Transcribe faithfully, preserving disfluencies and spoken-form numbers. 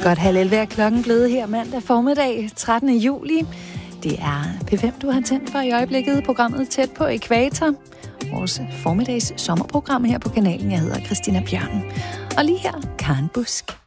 Godt halv elleve er klokken blevet her mandag formiddag, trettende juli. Det er P fem, du har tændt for i øjeblikket. Programmet Tæt på Ækvator. Vores formiddags sommerprogram her på kanalen. Jeg hedder Christina Bjørn. Og lige her, Karen Busk.